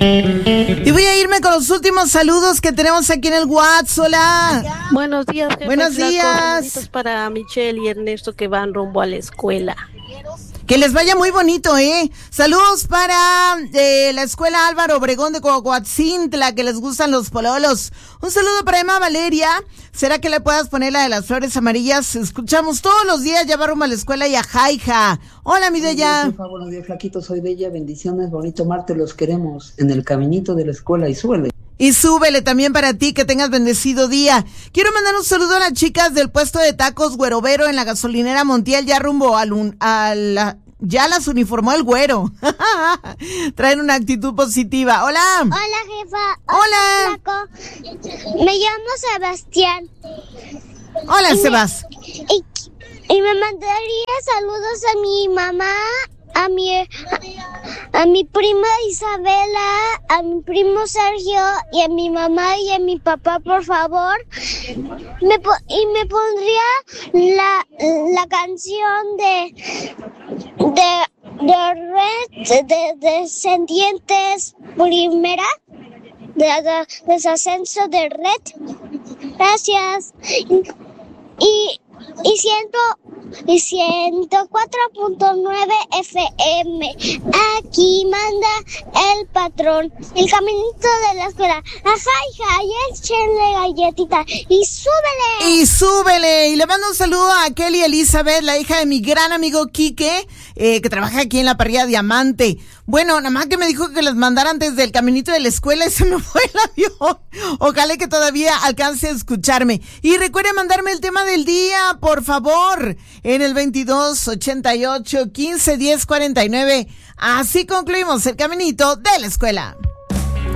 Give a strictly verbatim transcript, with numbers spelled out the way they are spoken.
Y voy a irme con los últimos saludos que tenemos aquí en el WhatsApp. Hola. Buenos días, jefe. Buenos Flaco. días. Saluditos para Michelle y Ernesto que van rumbo a la escuela. Que les vaya muy bonito, ¿eh? Saludos para eh, la escuela Álvaro Obregón de Coahuatzintla, que les gustan los pololos. Un saludo para Emma Valeria. ¿Será que le puedas poner la de las flores amarillas? Escuchamos todos los días, ya va rumbo a la escuela y a Jaija. Hola, mi Deya. Buenos días, flaquito, soy Deya. Bendiciones, bonito martes, los queremos en el caminito de la escuela y súbele. Y súbele también para ti, que tengas bendecido día. Quiero mandar un saludo a las chicas del puesto de tacos Güerovero en la gasolinera Montiel, ya rumbo al, un, a la, ya las uniformó el güero. Traen una actitud positiva. Hola. Hola, jefa. Hola. Hola, me llamo Sebastián. Hola, y Sebas. Me, y, y me mandaría saludos a mi mamá, a mi a, a mi prima Isabela, a mi primo Sergio y a mi mamá y a mi papá, por favor. Me y me pondría la la canción de de de Red de, de Descendientes primera de, de desascenso de Red. Gracias. Y y ciento y ciento cuatro punto nueve F M. Aquí manda el patrón. El caminito de la escuela. Ajá, hija, y échenle galletita. Y súbele. Y súbele. Y le mando un saludo a Kelly Elizabeth, la hija de mi gran amigo Quique, eh, que trabaja aquí en la parrilla Diamante. Bueno, nada más que me dijo que les mandaran desde el caminito de la escuela y se me fue el avión. Ojalá que todavía alcance a escucharme. Y recuerde mandarme el tema del día, por favor, en el veintidós ochenta y ocho quince diez cuarenta y nueve. Así concluimos el caminito de la escuela.